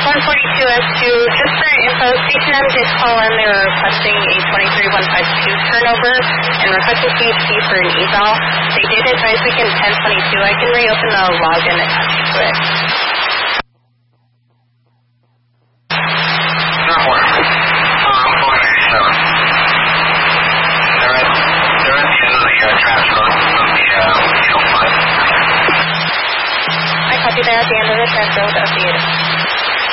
142S2, just for info, Station M did call in. They were requesting a 23152 turnover and requesting CHP for an eval. They did advise weekend 1022. I can reopen the log and attach to it. I copy that at the end of the transfer with update.